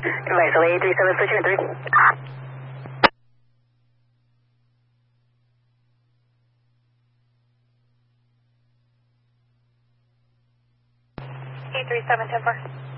Advice, 837, switching at 3. Eight three seven 10-4.